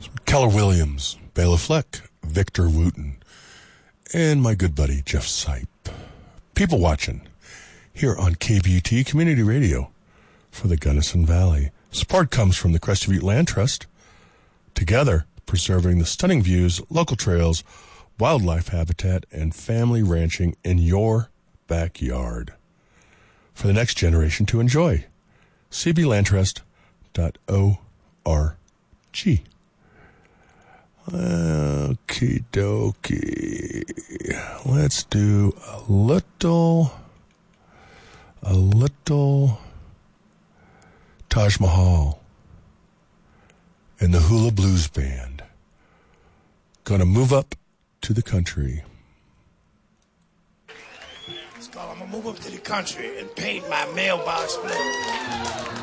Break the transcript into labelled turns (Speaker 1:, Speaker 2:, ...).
Speaker 1: Keller Williams, Bela Fleck, Victor Wooten, and my good buddy Jeff Sipe. People watching here on KBUT Community Radio for the Gunnison Valley. Support comes from the Crested Butte Land Trust, together preserving the stunning views, local trails, wildlife habitat, and family ranching in your backyard for the next generation to enjoy. cblandtrust.org. Okie dokie. Let's do a little Taj Mahal and the Hula Blues Band. Gonna move up to the country.
Speaker 2: I'm gonna move up to the country and paint my mailbox blue.